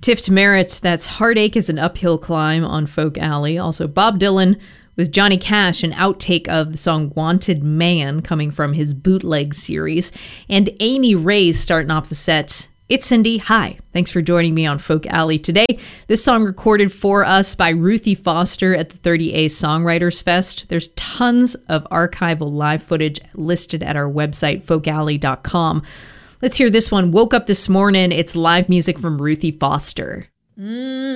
Tift Merritt, that's Heartache is an Uphill Climb on Folk Alley. Also, Bob Dylan with Johnny Cash, an outtake of the song Wanted Man coming from his Bootleg series. And Amy Ray's starting off the set. It's Cindy. Hi. Thanks for joining me on Folk Alley today. This song recorded for us by Ruthie Foster at the 30A Songwriters Fest. There's tons of archival live footage listed at our website, folkalley.com. Let's hear this one. Woke Up This Morning. It's live music from Ruthie Foster.